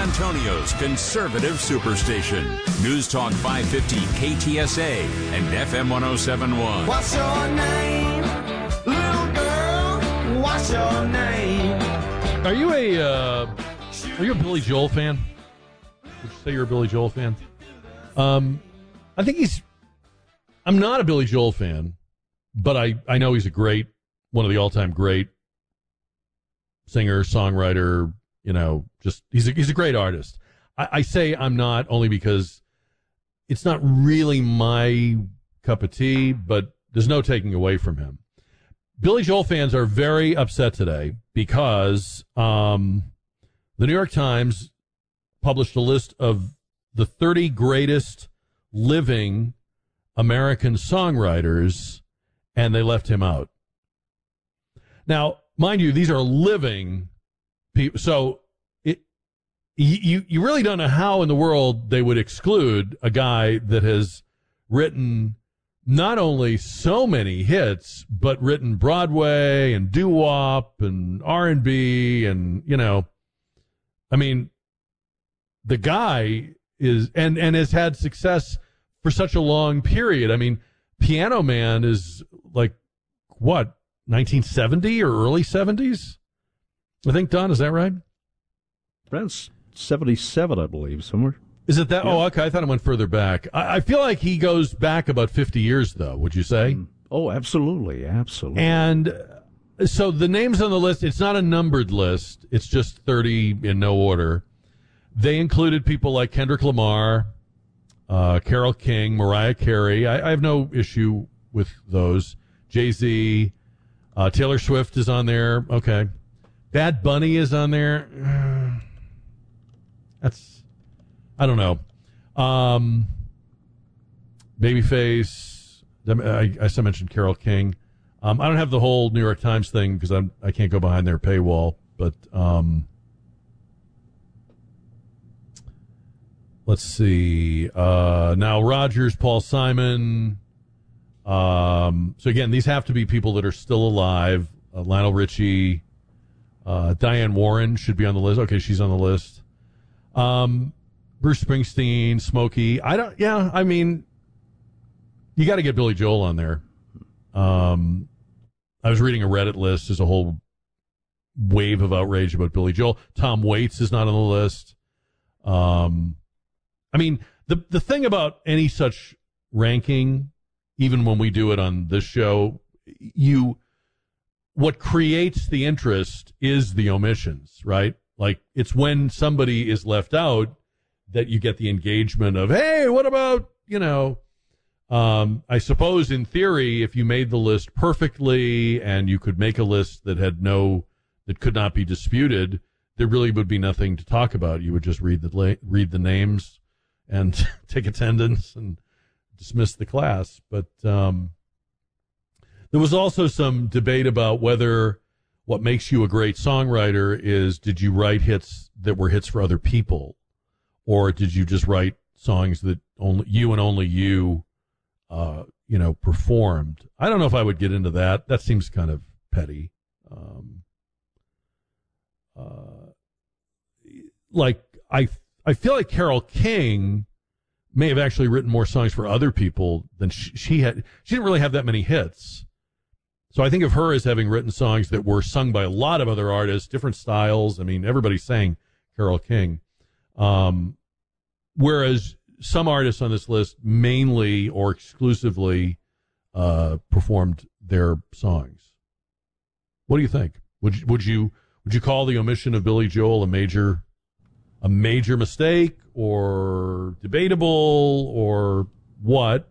Antonio's conservative superstation. News Talk 550 KTSA and FM 1071. What's your name, little girl? What's your name? Are you a Billy Joel fan? Would you say you're a Billy Joel fan? I think I'm not a Billy Joel fan, but I know he's one of the all-time great singer, songwriter, he's a great artist. I say I'm not only because it's not really my cup of tea, but there's no taking away from him. Billy Joel fans are very upset today because the New York Times published a list of the 30 greatest living American songwriters, and they left him out. Now, mind you, these are living people, so you really don't know how in the world they would exclude a guy that has written not only so many hits, but written Broadway and doo-wop and R&B and, I mean, the guy is, and has had success for such a long period. I mean, Piano Man is like, what, 1970 or early 70s? I think, Don, is that right? Around 77, I believe, somewhere. Is it that? Yeah. Oh, okay. I thought it went further back. I feel like he goes back about 50 years, though, would you say? Oh, absolutely. Absolutely. And so the names on the list, it's not a numbered list. It's just 30 in no order. They included people like Kendrick Lamar, Carole King, Mariah Carey. I have no issue with those. Jay-Z, Taylor Swift is on there. Okay. Bad Bunny is on there. I don't know. Babyface. I mentioned Carole King. I don't have the whole New York Times thing because I can't go behind their paywall. But let's see. Now Rogers, Paul Simon. So again, these have to be people that are still alive. Lionel Richie. Diane Warren should be on the list. Okay, she's on the list. Bruce Springsteen, Smokey. I mean, you got to get Billy Joel on there. I was reading a Reddit list. There's a whole wave of outrage about Billy Joel. Tom Waits is not on the list. I mean, the thing about any such ranking, even when we do it on this show, what creates the interest is the omissions, right? Like, it's when somebody is left out that you get the engagement of, hey, what about, I suppose in theory, if you made the list perfectly and you could make a list that that could not be disputed, there really would be nothing to talk about. You would just read the names and take attendance and dismiss the class. But there was also some debate about whether what makes you a great songwriter is, did you write hits that were hits for other people, or did you just write songs that only you performed? I don't know if I would get into that. That seems kind of petty. I feel like Carole King may have actually written more songs for other people than she had. She didn't really have that many hits. So I think of her as having written songs that were sung by a lot of other artists, different styles. I mean, everybody sang Carole King. Whereas some artists on this list mainly or exclusively performed their songs. What do you think? Would you call the omission of Billy Joel a major mistake, or debatable, or what?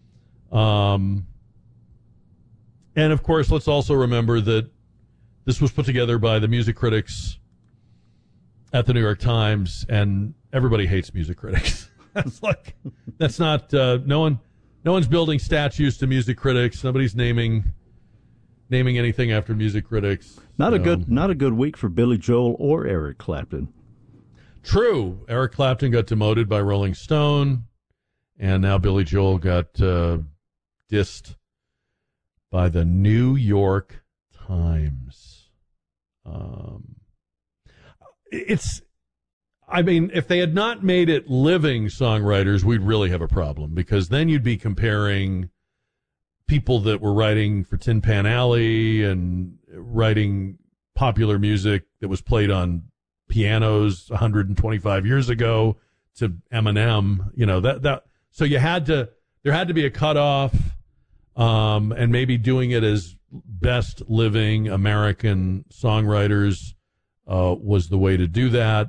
And of course, let's also remember that this was put together by the music critics at the New York Times, and everybody hates music critics. That's not no one's building statues to music critics. Nobody's naming anything after music critics. Not a good week for Billy Joel or Eric Clapton. True. Eric Clapton got demoted by Rolling Stone, and now Billy Joel got dissed by the New York Times. I mean, if they had not made it living songwriters, we'd really have a problem, because then you'd be comparing people that were writing for Tin Pan Alley and writing popular music that was played on pianos 125 years ago to Eminem. So there had to be a cutoff, and maybe doing it as best living American songwriters was the way to do that.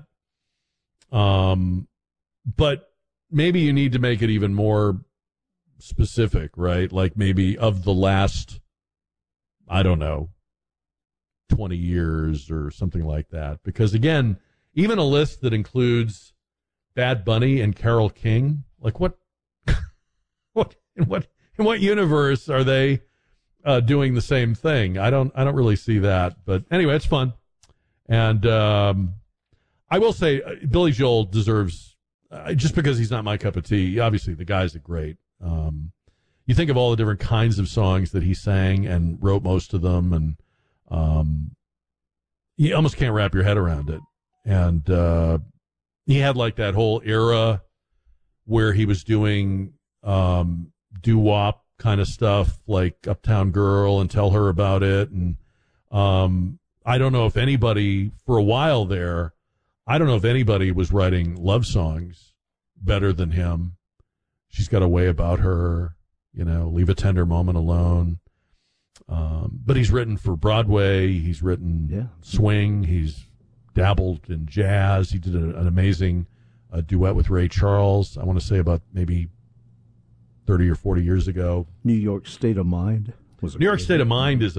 But maybe you need to make it even more specific, right? Like maybe of the last, I don't know, 20 years or something like that. Because again, even a list that includes Bad Bunny and Carole King, like what in what universe are they doing the same thing? I don't really see that. But anyway, it's fun. And I will say Billy Joel deserves, just because he's not my cup of tea, obviously the guy's a great. You think of all the different kinds of songs that he sang and wrote most of them, and you almost can't wrap your head around it. And he had like that whole era where he was doing doo-wop kind of stuff, like Uptown Girl and Tell Her About It. And I don't know if anybody, for a while there, I don't know if anybody was writing love songs better than him. She's Got a Way About Her, Leave a Tender Moment Alone. But he's written for Broadway. He's written swing. He's dabbled in jazz. He did an amazing duet with Ray Charles, I want to say about maybe 30 or 40 years ago. New York State of Mind. New York State of Mind is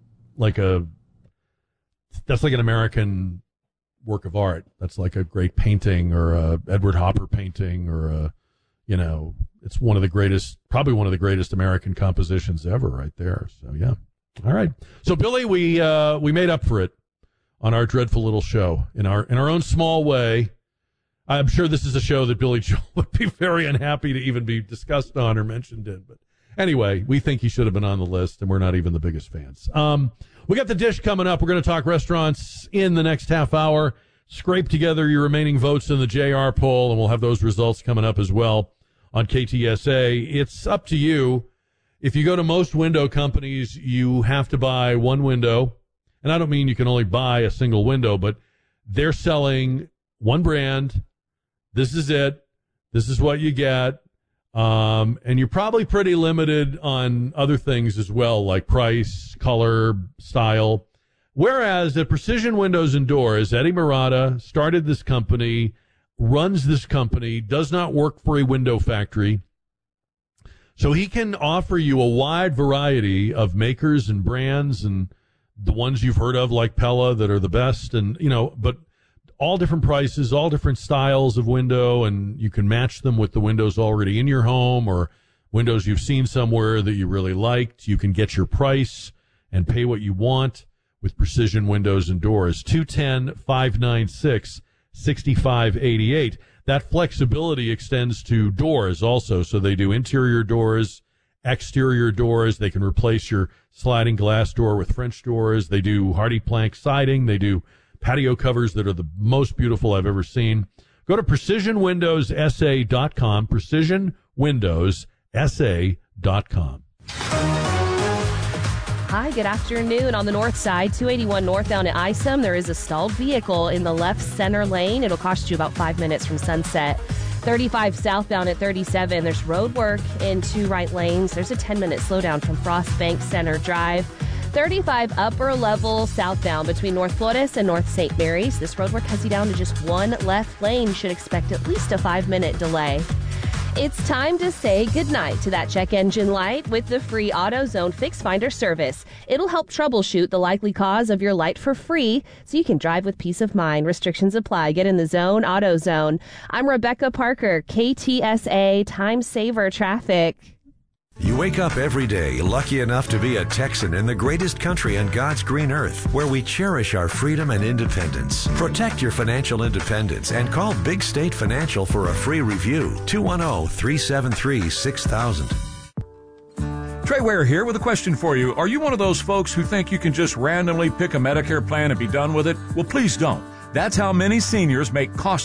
that's like an American work of art. That's like a great painting, or a Edward Hopper painting, or it's probably one of the greatest American compositions ever right there. So yeah. All right. So Billy, we made up for it on our dreadful little show in our own small way. I'm sure this is a show that Billy Joel would be very unhappy to even be discussed on or mentioned in. But anyway, we think he should have been on the list, and we're not even the biggest fans. We got the dish coming up. We're going to talk restaurants in the next half hour. Scrape together your remaining votes in the JR poll, and we'll have those results coming up as well on KTSA. It's up to you. If you go to most window companies, you have to buy one window. And I don't mean you can only buy a single window, but they're selling one brand. This is it. This is what you get. And you're probably pretty limited on other things as well, like price, color, style. Whereas at Precision Windows and Doors, Eddie Murata started this company, runs this company, does not work for a window factory. So he can offer you a wide variety of makers and brands, and the ones you've heard of, like Pella, that are the best, and but all different prices, all different styles of window, and you can match them with the windows already in your home or windows you've seen somewhere that you really liked. You can get your price and pay what you want with Precision Windows and Doors. 210-596-6588. That flexibility extends to doors also. So they do interior doors, exterior doors. They can replace your sliding glass door with French doors. They do hardy plank siding. They do patio covers that are the most beautiful I've ever seen. Go to PrecisionWindowsSA.com, PrecisionWindowsSA.com. Hi, good afternoon. On the north side, 281 northbound at Isom, there is a stalled vehicle in the left center lane. It'll cost you about 5 minutes from Sunset. 35 southbound at 37, there's road work in two right lanes. There's a 10-minute slowdown from Frost Bank Center Drive. 35 upper level southbound between North Flores and North St. Mary's. This road work has you down to just one left lane. You should expect at least a 5-minute delay. It's time to say goodnight to that check engine light with the free AutoZone Fix Finder service. It'll help troubleshoot the likely cause of your light for free so you can drive with peace of mind. Restrictions apply. Get in the zone, AutoZone. I'm Rebecca Parker, KTSA Time Saver Traffic. You wake up every day lucky enough to be a Texan in the greatest country on God's green earth, where we cherish our freedom and independence. Protect your financial independence and call Big State Financial for a free review. 210-373-6000. Trey Ware here with a question for you. Are you one of those folks who think you can just randomly pick a Medicare plan and be done with it? Well, please don't. That's how many seniors make costly